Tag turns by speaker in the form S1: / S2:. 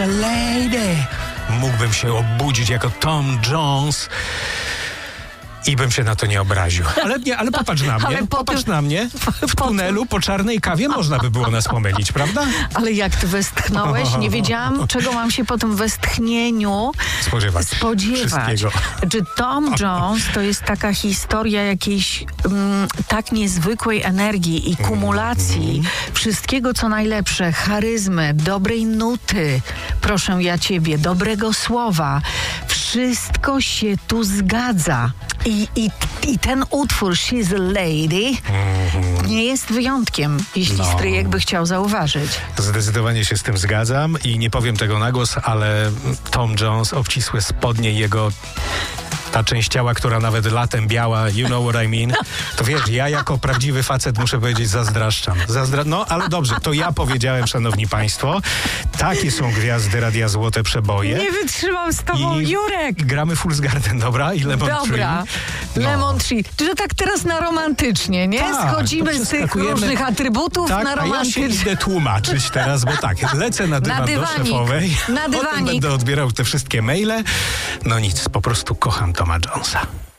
S1: a lady. Mógłbym się obudzić jako Tom Jones i bym się na to nie obraził. Ale popatrz na mnie, popatrz na mnie. W tunelu po czarnej kawie można by było nas pomylić, prawda?
S2: Ale jak ty westchnąłeś, nie wiedziałam, czego mam się po tym westchnieniu spodziewać.
S1: Wszystkiego.
S2: Czy Tom Jones to jest taka historia jakiejś tak niezwykłej energii i kumulacji wszystkiego, co najlepsze, charyzmy, dobrej nuty, proszę ja ciebie, dobrego słowa. Wszystko się tu zgadza. I ten utwór She's a Lady nie jest wyjątkiem, jeśli stryjek by chciał zauważyć.
S1: Zdecydowanie się z tym zgadzam i nie powiem tego na głos, ale Tom Jones, obcisłe spodnie, jego ta część ciała, która nawet latem biała, you know what I mean, to wiesz, ja jako prawdziwy facet muszę powiedzieć, zazdraszczam. No, ale dobrze, to ja powiedziałem, szanowni państwo, takie są gwiazdy Radia Złote Przeboje.
S2: Nie wytrzymam z tobą, Jurek.
S1: Gramy Fools Garden, dobra? I Lemon Tree.
S2: Dobra, Lemon Tree. Że tak teraz na romantycznie, nie?
S1: Tak,
S2: schodzimy z tych różnych atrybutów na romantycznie.
S1: A ja się idę tłumaczyć teraz, bo tak, lecę na dywan do szefowej.
S2: Na dywanik.
S1: Potem będę odbierał te wszystkie maile. No nic, po prostu kocham Toma Jonesa.